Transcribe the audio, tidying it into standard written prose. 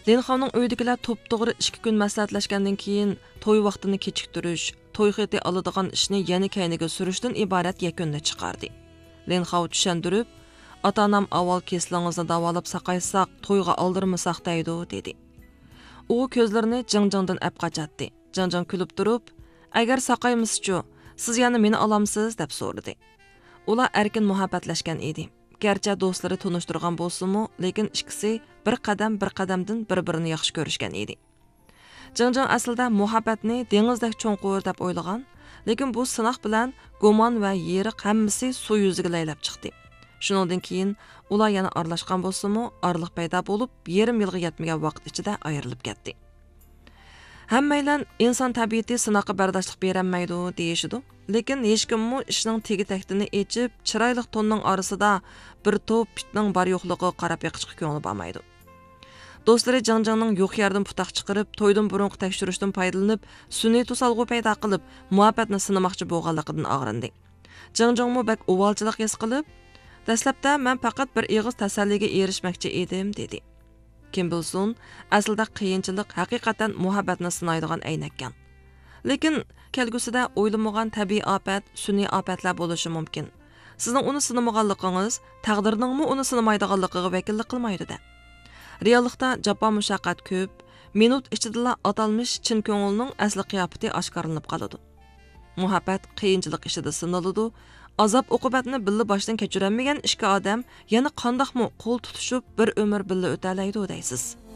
Lenxovning uydagilar to'p-to'g'ri 2 kun maslahatlashgandan keyin to'y vaqtini kechiktirish, to'y xeti oladigan ishni yana kayniga surishdan iborat yakunda chiqardi. Lenxov tushundirib, ota-onam avval keslingizni davolab saqaysak, to'yga oldirmasak deydi, dedi. U ko'zlarini Jingjingdan ap qachatdi. Jingjing kulib turib, "Agar saqaymisiz-chu, siz yana meni olamsiz?" deb so'radi. Ular erkin muhabbatlashgan edi. Gerçi do'stlari tunishtirgan bo'lsa-mu, lekin ikkisi bir qadamdan bir-birini yaxshi ko'rishgan edi. Jingjing aslida muhabbatni dengizdek cho'nqur deb o'ylagan, lekin bu sinoq bilan gumon va yeriq hammasi suv yuziga laylab chiqdi. Shuningdan keyin ular yana aralashgan bo'lsa-mu, orliq paydo bo'lib, yarim yilga yetmagan vaqt ichida ayrilib ketdi. Hammaylar inson tabiati sinoqqa bardoshlik berolmaydi deyishidi. Lekin hech kimmi ishning tegi-taktini echib, chiroyli tonning orasida bir to'p pitning bor yo'qligiga qarab yiqishga ko'ngli bormaydi. Do'stlari Jingjingning yo'q yerdan putaq chiqarib, to'ydan burungi tekshirishdan foydalanib, sun'iy to'salg'u paydo qilib, muhabbatni sinamoqchi bo'lganligidan og'rindi. Jingjingmi bak uvalchilik his qilib, dastlabda men faqat bir ig'iz tasalliga erishmoqchi edim, dedi. Kim bilsin, aslida qiyinchilik haqiqatan muhabbatni sinaydigan aynakkan. Lekin kelgusida o'ylamagan tabiiy ofat, sun'iy ofatlar bo'lishi mumkin. Sizning uni sinamaganligingiz taqdirningmi uni sinamaydiganligiga vakillik qilmaydi-da. Reallikda jafo mushaqqat ko'p, minut ichida atalmish chin ko'ngilning asli qiyofati oshkorlanib qoladi. Muhabbat qiyinchilik ishida sinaladi. Azob uqubatni billa boshdan kechirolmagan ikki odam yana qandoqmi qo'l tutishib bir umr billa o'talaydi deysiz.